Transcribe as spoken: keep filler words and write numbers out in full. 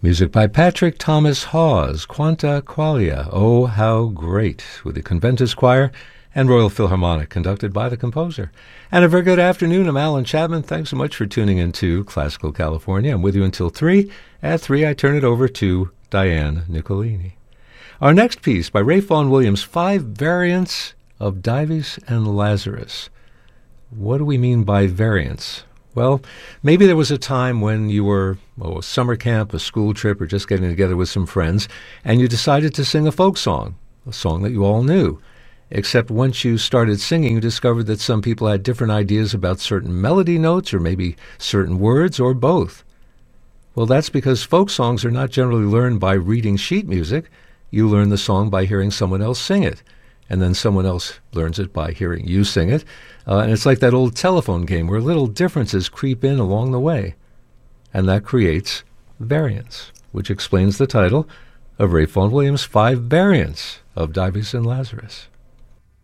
Music by Patrick Thomas Hawes, Quanta Qualia, Oh How Great, with the Conventus Choir and Royal Philharmonic, conducted by the composer. And a very good afternoon. I'm Alan Chapman. Thanks so much for tuning in to Classical California. I'm with you until three. At three, I turn it over to Diane Nicolini. Our next piece by Ralph Vaughan Williams, Five Variants of Dives and Lazarus. What do we mean by variants? Well, maybe there was a time when you were, oh, a summer camp, a school trip, or just getting together with some friends, and you decided to sing a folk song, a song that you all knew. Except once you started singing, you discovered that some people had different ideas about certain melody notes, or maybe certain words, or both. Well, that's because folk songs are not generally learned by reading sheet music. You learn the song by hearing someone else sing it, and then someone else learns it by hearing you sing it. Uh, and it's like that old telephone game where little differences creep in along the way. And that creates variants, which explains the title of Ralph Vaughan Williams' Five Variants of Dives and Lazarus.